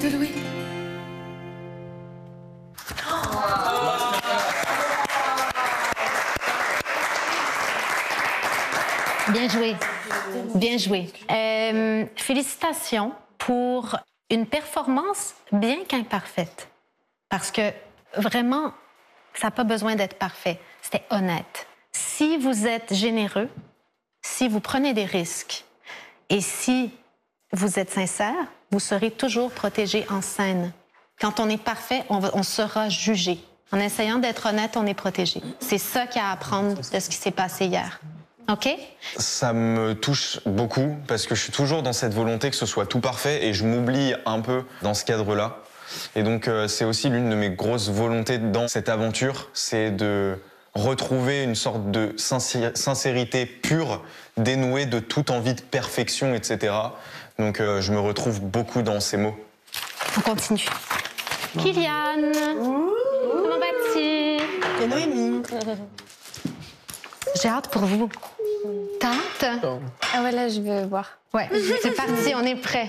De Louis. Bien joué. Bien joué. Félicitations pour une performance bien qu'imparfaite. Parce que vraiment, ça n'a pas besoin d'être parfait. C'était honnête. Si vous êtes généreux, si vous prenez des risques et si vous êtes sincère, vous serez toujours protégé en scène. Quand on est parfait, on sera jugé. En essayant d'être honnête, on est protégé. C'est ça qu'il y a à apprendre de ce qui s'est passé hier. OK? Ça me touche beaucoup parce que je suis toujours dans cette volonté que ce soit tout parfait et je m'oublie un peu dans ce cadre-là. Et donc c'est aussi l'une de mes grosses volontés dans cette aventure, c'est de retrouver une sorte de sincérité pure, dénouée de toute envie de perfection, etc. Donc je me retrouve beaucoup dans ces mots. On continue. Kylian, comment vas-tu? Et Noémie. J'ai hâte pour vous. T'as hâte? Ah ouais, là, je veux voir. Ouais, c'est parti, on est prêt.